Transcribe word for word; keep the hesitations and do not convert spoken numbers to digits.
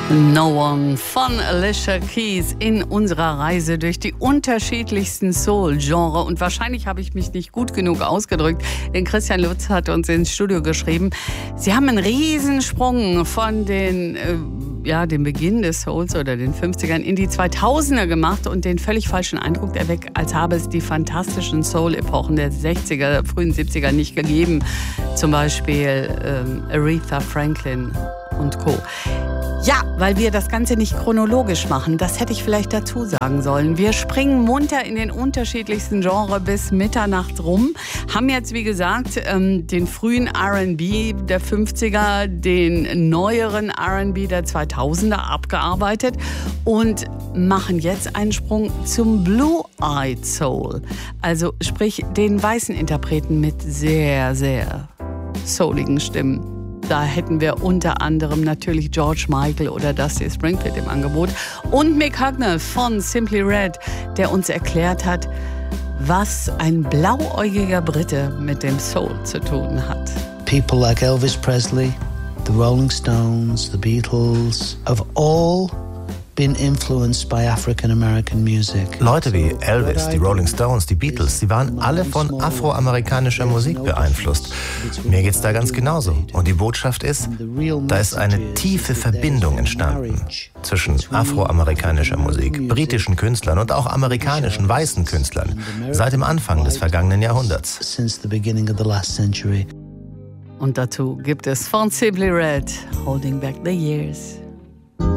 No One von Alicia Keys in unserer Reise durch die unterschiedlichsten Soul-Genre. Und wahrscheinlich habe ich mich nicht gut genug ausgedrückt, denn Christian Lutz hat uns ins Studio geschrieben, sie haben einen Riesensprung von den, äh, ja, dem Beginn des Souls oder den fünfzigern in die zweitausender gemacht und den völlig falschen Eindruck erweckt, als habe es die fantastischen Soul-Epochen der sechziger, frühen siebziger nicht gegeben. Zum Beispiel ähm, Aretha Franklin und Co. Ja, weil wir das Ganze nicht chronologisch machen. Das hätte ich vielleicht dazu sagen sollen. Wir springen munter in den unterschiedlichsten Genres bis Mitternacht rum. Haben jetzt, wie gesagt, den frühen R and B der fünfziger, den neueren R and B der zweitausender abgearbeitet und machen jetzt einen Sprung zum Blue-Eyed Soul. Also sprich den weißen Interpreten mit sehr, sehr souligen Stimmen. Da hätten wir unter anderem natürlich George Michael oder Dusty Springfield im Angebot. Und Mick Hucknall von Simply Red, der uns erklärt hat, was ein blauäugiger Brite mit dem Soul zu tun hat. People like Elvis Presley, the Rolling Stones, the Beatles, have all been influenced by African American music. Leute wie Elvis, die Rolling Stones, die Beatles, sie waren alle von afroamerikanischer Musik beeinflusst. Mir geht's da ganz genauso. Und die Botschaft ist, da ist eine tiefe Verbindung entstanden zwischen afroamerikanischer Musik, britischen Künstlern und auch amerikanischen weißen Künstlern seit dem Anfang des vergangenen Jahrhunderts. Und dazu gibt es von Simply Red Holding Back the Years.